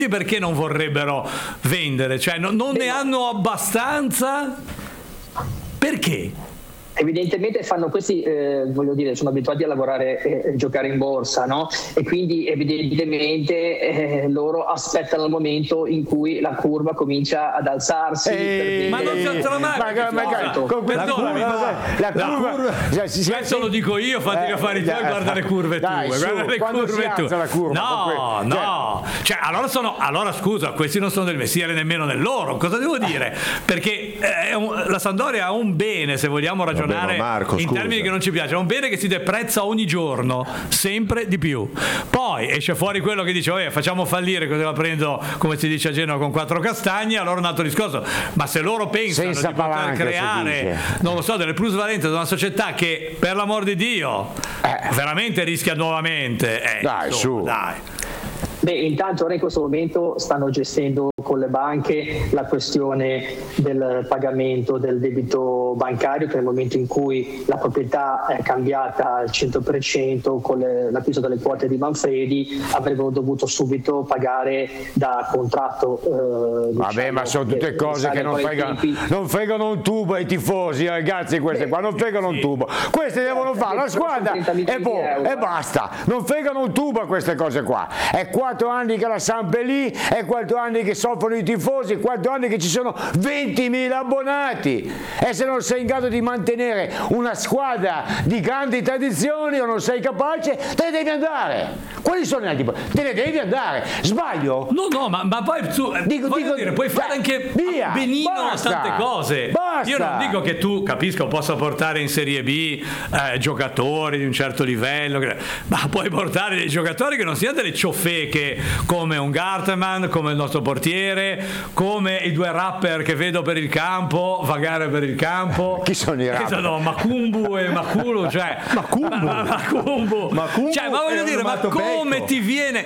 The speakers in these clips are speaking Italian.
perché non vorrebbero vendere? Cioè non ne hanno abbastanza? Perché? Evidentemente fanno questi, voglio dire, sono abituati a lavorare e giocare in borsa, no? E quindi evidentemente loro aspettano il momento in cui la curva comincia ad alzarsi. Ma non si alzerà mai! La curva, questo lo dico io, fatti gli affari tuoi, guarda le curve tue, guarda le curve tue. No, cioè allora scusa, questi non sono del mestiere nemmeno del loro, cosa devo dire? Perché la Sampdoria ha un bene, se vogliamo ragionare in termini che non ci piace, è un bene che si deprezza ogni giorno sempre di più. Poi esce fuori quello che dice facciamo fallire, così la prendo, come si dice a Genova, con 4 castagne, allora un altro discorso. Ma se loro pensano di poter creare, non lo so, delle plusvalenze di una società che, per l'amor di Dio, veramente rischia nuovamente, dai. Beh, intanto ora in questo momento stanno gestendo con le banche la questione del pagamento del debito bancario, che nel momento in cui la proprietà è cambiata al 100% con l'acquisto delle quote di Manfredi, avrebbero dovuto subito pagare da contratto. Vabbè, ma sono tutte cose che non fregano un tubo ai tifosi, ragazzi, queste qua non fregano un tubo. Queste devono fare la squadra e basta. Non fregano un tubo a queste cose qua. È 4 anni che la Samp è lì, è 4 anni che soffrono i tifosi, 4 anni che ci sono 20.000 abbonati, e se non sei in grado di mantenere una squadra di grandi tradizioni o non sei capace, te ne devi andare. Quali sono gli altri? Te ne devi andare. Sbaglio? No, ma poi puoi fare anche benino tante cose. Basta. Io non dico che tu, capisco, possa portare in Serie B giocatori di un certo livello, ma puoi portare dei giocatori che non siano delle ciofeche, come un Gartman, come il nostro portiere, come i 2 rapper che vedo per il campo, vagare per il campo. Chi sono i rapper? Macumbu e Maculu, cioè Macumbu. Cioè, ma voglio dire, ma come ti viene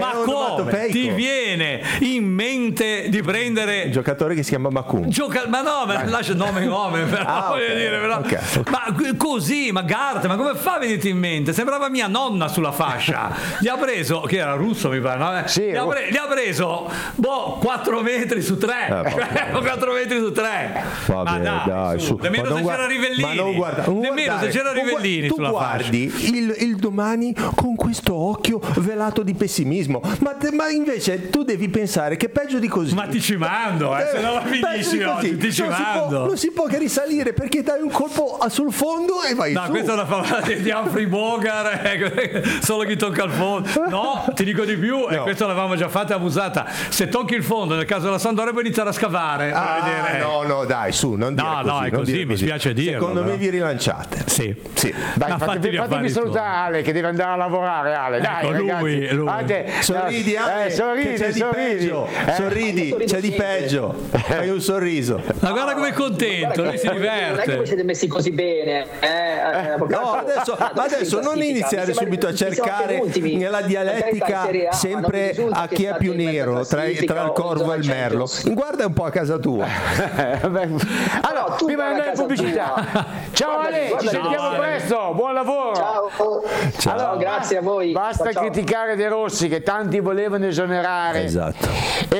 ti viene in mente di prendere un giocatore che si chiama Macumbu? Lascia il nome però voglio dire, però. Okay. Ma così, ma Gartman, come fa a venirti in mente? Sembrava mia nonna sulla fascia. Gli ha preso, che era russo mi pare, no? Sì, gli ha preso 4 metri su 3. 4 metri su 3. Vabbè, dai, su. Nemmeno se c'era Rivellini. Nemmeno se c'era Rivellini sulla fascia. Tu guardi il domani con questo occhio velato di pessimismo, ma invece tu devi pensare che peggio di così. Ma ti ci mando, se no la finisci oggi, ti ci mando. Non si può che risalire, perché dai un colpo sul fondo e vai su. No, questa è una favola di Humphrey Bogart, solo chi tocca il fondo. No, ti dico di più, e questo l'avevamo già fatta e abusata. Se tocchi il fondo, nel caso della Sampdoria, puoi iniziare a scavare. No, dai, su, non dire così. No, è così, mi spiace dirlo. Secondo me vi rilanciate. Sì. Dai, fatemi salutare Ale, che deve andare a lavorare, Ale. Dai, lui. Sorridi, Ale, che c'è di peggio. Sorridi, c'è di peggio. Fai un sorriso. Ma guarda come è contento, lui si diverte. Non è che voi siete messi così bene. No, adesso non iniziare subito a cercare nella dialettica sempre a chi è più nero tra il corvo e il merlo. Guarda un po' a casa tua. Allora, prima di andare in pubblicità, ciao Ale, ci sentiamo presto, buon lavoro. Ciao. Allora, grazie a voi. Basta criticare De Rossi, che tanti volevano esenerare. Esatto. E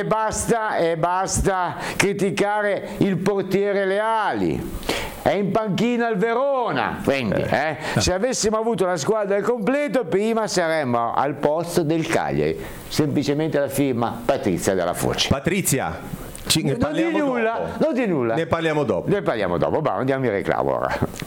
basta criticare il portiere Leali. È in panchina al Verona, quindi se avessimo avuto la squadra al completo, prima saremmo al posto del Cagliari. Semplicemente la firma Patrizia Della Foce. Patrizia, non di nulla. Ne parliamo dopo. Va, andiamo in reclamo ora.